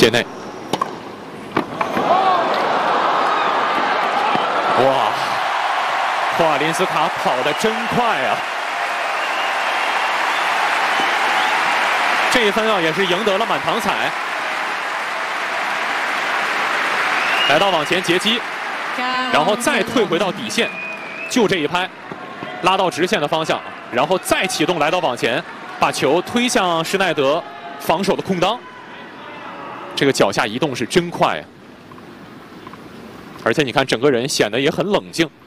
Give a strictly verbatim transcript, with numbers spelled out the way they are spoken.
界内。哇，霍尔林斯卡跑得真快啊！这一分啊，也是赢得了满堂彩。来到往前截击，然后再退回到底线，就这一拍，拉到直线的方向，然后再启动来到往前，把球推向施耐德防守的空当。这个脚下移动是真快啊！而且你看，整个人显得也很冷静。